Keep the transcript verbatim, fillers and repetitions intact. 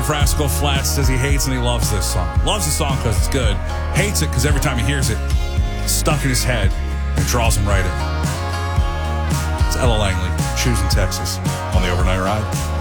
of Rascal Flatts says he hates and he loves this song. Loves the song because it's good. Hates it because every time he hears it, it's stuck in his head and it draws him right in. It's Ella Langley, Choosing Texas on the Overnight Ride.